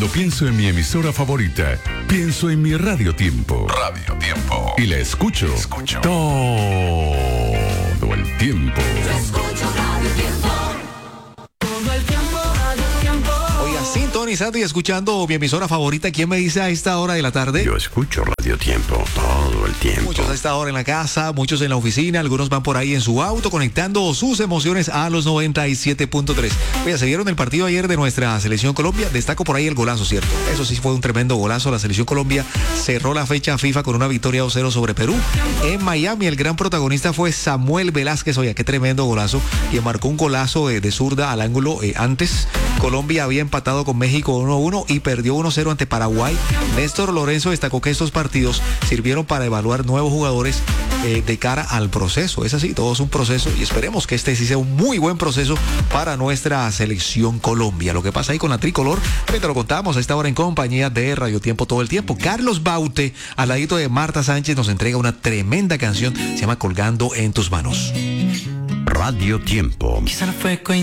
Cuando pienso en mi emisora favorita, pienso en mi Radio Tiempo. Radio Tiempo. Y la escucho todo el tiempo. Escucho Radio Tiempo. Todo el tiempo, Radio Tiempo. Oiga, sintonizando y escuchando mi emisora favorita. ¿Quién me dice a esta hora de la tarde? Yo escucho Radio Tiempo todo el tiempo. Muchos a esta hora en la casa, muchos en la oficina, algunos van por ahí en su auto conectando sus emociones a los 97.3. Oiga, se vieron el partido ayer de nuestra selección Colombia. Destaco por ahí el golazo, ¿cierto? Eso sí fue un tremendo golazo. La selección Colombia cerró la fecha FIFA con una victoria 2-0 sobre Perú. En Miami el gran protagonista fue Samuel Velázquez. Oiga, qué tremendo golazo. Y marcó un golazo de zurda al ángulo. Antes Colombia había empatado con México 1-1 y perdió 1-0 ante Paraguay. Néstor Lorenzo destacó que estos partidos sirvieron para evaluar nuevos jugadores de cara al proceso. Es así, todo es un proceso y esperemos que este sí sea un muy buen proceso para nuestra selección Colombia. Lo que pasa ahí con la tricolor, te lo contamos a esta hora en compañía de Radio Tiempo todo el tiempo. Carlos Baute, al ladito de Marta Sánchez, nos entrega una tremenda canción, se llama Colgando en tus manos. Radio Tiempo. Quizá no fue